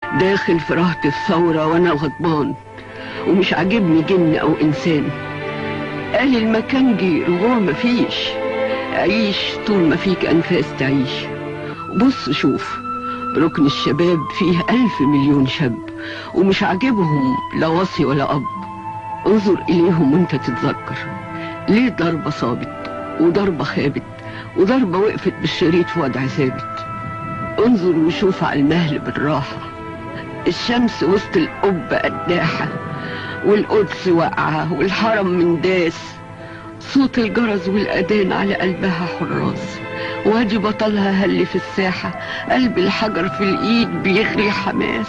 داخل في رهط الثورة وانا غضبان ومش عاجبني جن او انسان. قال المكانجي رجوع مفيش، عيش طول ما فيك انفاس تعيش. بص شوف ركن الشباب فيه 1000 مليون شاب ومش عاجبهم لا وصي ولا اب. انظر اليهم وانت تتذكر ليه ضربة صابت وضربة خابت وضربة وقفت بالشريط في وضع ثابت. انظر وشوف على المهل بالراحة، الشمس وسط القبة قداحة والقدس واقعة والحرم من داس، صوت الجرس والأذان على قلبها حراس، وادي بطلها هل في الساحة قلب الحجر في الإيد بيغلي حماس.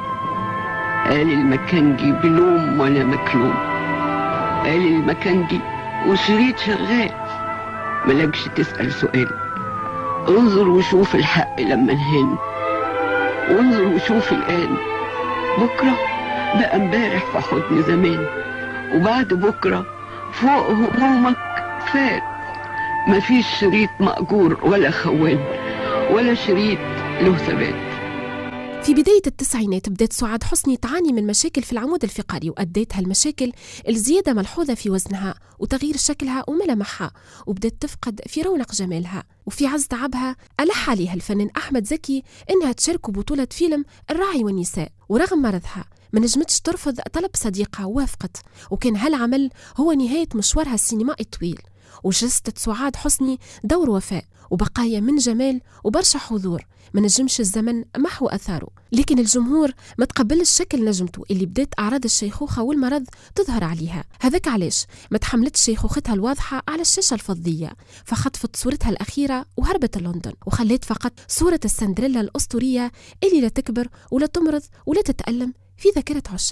قال المكانجي بلوم ولا مكلوم، قال المكانجي وشريط شغال، ملكش تسأل سؤال. انظر وشوف الحق لما انهان، وانظر وشوف الآن بكرة بقى امبارح في حضن زمان، وبعد بكرة فوق همومك فات. مفيش شريط مأجور ولا خوان ولا شريط له ثبات. في بداية التسعينات بدأت سعاد حسني تعاني من مشاكل في العمود الفقري، وأدت هالمشاكل الزيادة ملحوظة في وزنها وتغيير شكلها وملامحها، وبدأت تفقد في رونق جمالها. وفي عز تعبها ألح عليها الفنان أحمد زكي إنها تشارك بطولة فيلم الراعي والنساء، ورغم مرضها ما نجمتش ترفض طلب صديقها ووافقت، وكان هالعمل هو نهاية مشوارها السينمائي الطويل. وجسدت سعاد حسني دور وفاء وبقايا من جمال وبرشا حضور ما نجمش الزمن محو أثاره، لكن الجمهور ما تقبلش شكل نجمته اللي بدأت أعراض الشيخوخة والمرض تظهر عليها. هذاك علاش ما تحملتش شيخوختها الواضحة على الشاشة الفضية، فخطفت صورتها الأخيرة وهربت لندن، وخليت فقط صورة السندريلا الأسطورية اللي لا تكبر ولا تمرض ولا تتألم في ذاكرة عشاق.